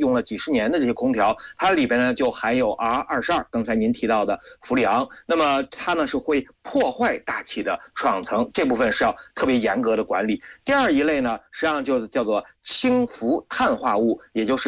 用了几十年的这些空调，它里边呢就含有 R22， 刚才您提到的氟利昂，那么它呢是会破坏大气的臭氧层，这部分是要特别严格的管理。第二一类呢，实际上就叫做氢氟碳化物，也就是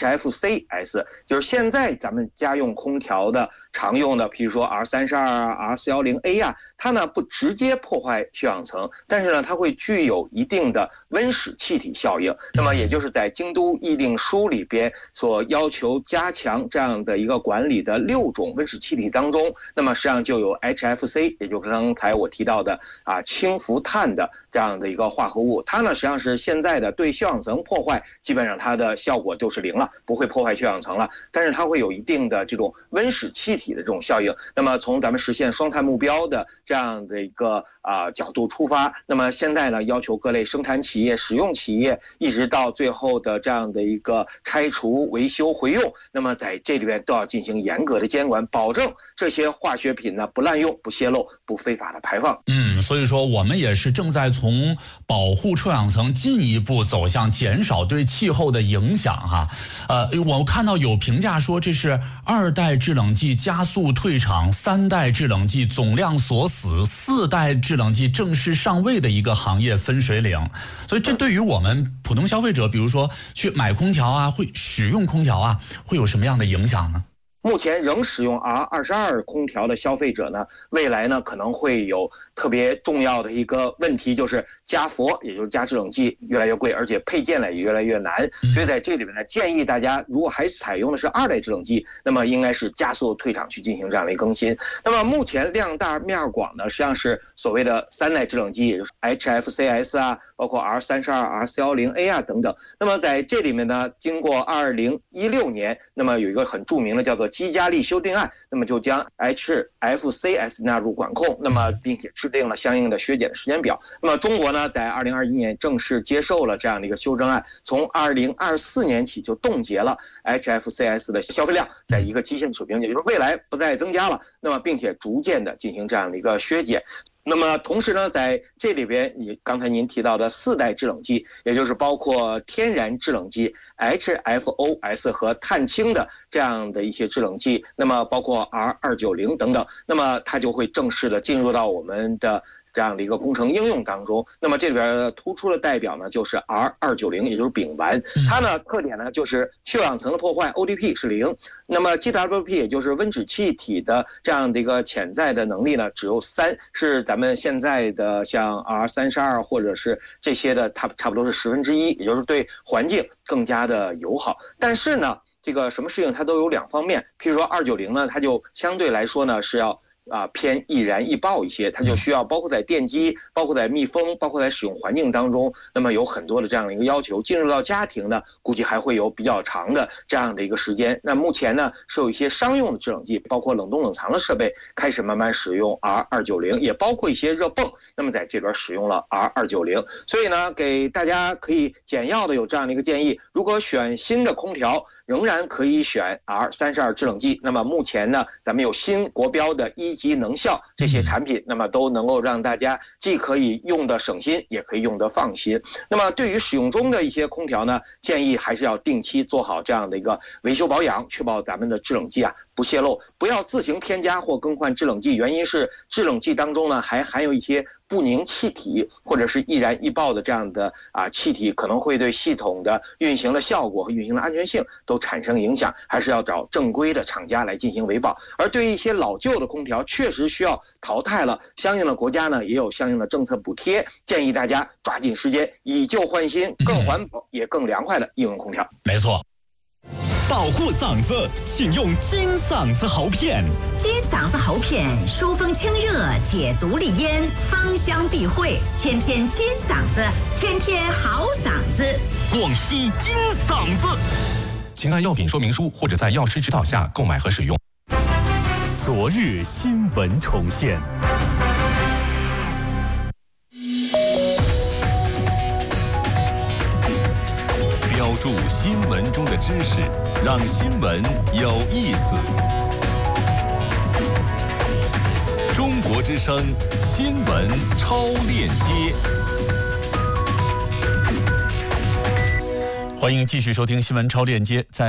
HFCs， 就是现在咱们家用空调的常用的，比如说 R32啊、R410A 啊，它呢不直接破坏臭氧层，但是呢它会具有一定的温室气体效应。那么也就是在京都议定书里边所要求加强这样的一个管理的6种温室气体当中，那么实际上就有 HFC， 也就是刚才我提到的氢氟碳的这样的一个化合物，它呢实际上是现在的对臭氧层破坏基本上它的效果就是0了，不会破坏臭氧层了，但是它会有一定的这种温室气体的这种效应。那么从咱们实现双碳目标的这样的一个角度出发，那么现在呢要求各类生产企业、使用企业一直到最后的这样的一个拆除、维修、回用，那么在这里边都要进行严格的监管，保证这些化学品呢不滥用、不泄漏、不非法的排放。 所以说我们也是正在从保护臭氧层进一步走向减少对气候的影响哈。我看到有评价说这是2代制冷剂加速退场，3代制冷剂总量锁死，4代制冷剂正式上位的一个行业分水岭。所以这对于我们普通消费者，比如说去买空调啊，会使用空调啊，会有什么样的影响呢？ 目前仍使用 R22 空调的消费者呢，未来呢可能会有特别重要的一个问题，就是加氟，也就是加制冷剂越来越贵，而且配件呢也越来越难。所以在这里面呢，建议大家如果还采用的是2代制冷剂，那么应该是加速退场去进行这样的一个更新。那么目前量大面广呢，实际上是所谓的3代制冷剂，也就是 HFCs 啊，包括 R32、R410A 啊等等。那么在这里面呢，经过2016年，那么有一个很著名的叫做基加利修订案，那么就将 HFCs 纳入管控，那么并且制定了相应的削减的时间表。那么中国呢，在2021年正式接受了这样的一个修正案，从2024年起就冻结了 HFCs 的消费量在一个基线水平，也就是未来不再增加了，那么并且逐渐的进行这样的一个削减。那么同时呢，在这里边刚才您提到的4代制冷剂，也就是包括天然制冷剂 HFOS 和碳氢的这样的一些制冷剂，那么包括 R290 等等，那么它就会正式的进入到我们的这样的一个工程应用当中。那么这里边突出的代表呢就是 R290， 也就是丙烷，它呢特点呢就是臭氧层的破坏 ODP 是0，那么 GWP 也就是温室气体的这样的一个潜在的能力呢只有3，是咱们现在的像 R32或者是这些的它差不多是1/10，也就是对环境更加的友好。但是呢这个什么事情它都有2方面，譬如说290呢，它就相对来说呢是要偏易燃易爆一些，它就需要包括在电机、包括在密封、包括在使用环境当中，那么有很多的这样的一个要求。进入到家庭呢，估计还会有比较长的这样的一个时间。那目前呢，是有一些商用的制冷剂，包括冷冻冷藏的设备开始慢慢使用 R290， 也包括一些热泵，那么在这边使用了 R290。所以呢，给大家可以简要的有这样的一个建议：如果选新的空调，仍然可以选 R32 制冷剂。那么目前呢，咱们有新国标的1级能效这些产品，那么都能够让大家既可以用的省心，也可以用的放心。那么对于使用中的一些空调呢，建议还是要定期做好这样的一个维修保养，确保咱们的制冷剂不泄漏，不要自行添加或更换制冷剂。原因是制冷剂当中呢还含有一些不凝气体或者是易燃易爆的这样的气体，可能会对系统的运行的效果和运行的安全性都产生影响，还是要找正规的厂家来进行维保。而对于一些老旧的空调确实需要淘汰了，相应的国家呢也有相应的政策补贴，建议大家抓紧时间以旧换新，更环保也更凉快的应用空调。 没错。 保护嗓子，请用金嗓子喉片。 金嗓子喉片疏风清热，解毒利咽，芳香避秽，天天金嗓子，天天好嗓子。 广西金嗓子， 请按药品说明书或者在药师指导下购买和使用。 昨日新闻重现。标注新闻中的知识，让新闻有意思。中国之声新闻超链接， 欢迎继续收听新闻超链接。在